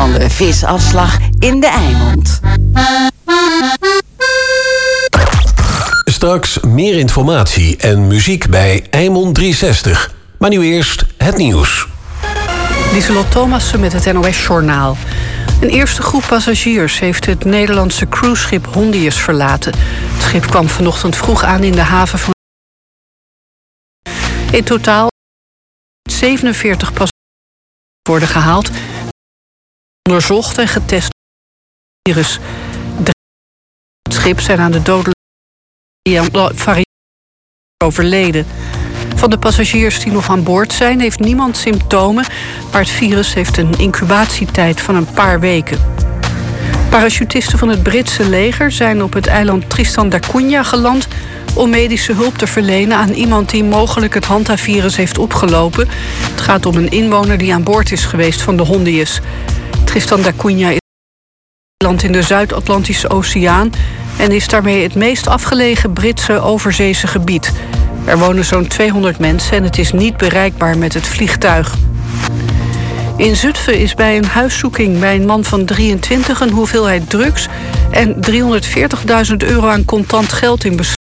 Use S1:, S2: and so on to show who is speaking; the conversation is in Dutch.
S1: van de visafslag in de Eimond.
S2: Straks meer informatie en muziek bij Eimond 360. Maar nu eerst het nieuws.
S3: Lieselot Thomassen met het NOS-journaal. Een eerste groep passagiers heeft het Nederlandse cruiseschip Hondius verlaten. Het schip kwam vanochtend vroeg aan in de haven van... In totaal 47 passagiers worden gehaald, onderzocht en getest op het virus. Het schip zijn aan de dodelijke variant overleden. Van de passagiers die nog aan boord zijn, heeft niemand symptomen, maar het virus heeft een incubatietijd van een paar weken. Parachutisten van het Britse leger zijn op het eiland Tristan da Cunha geland om medische hulp te verlenen aan iemand die mogelijk het Hanta-virus heeft opgelopen. Het gaat om een inwoner die aan boord is geweest van de Hondius. Tristan da Cunha is een eiland in de Zuid-Atlantische Oceaan en is daarmee het meest afgelegen Britse overzeese gebied. Er wonen zo'n 200 mensen en het is niet bereikbaar met het vliegtuig. In Zutphen is bij een huiszoeking bij een man van 23 een hoeveelheid drugs en €340.000 aan contant geld in beslag.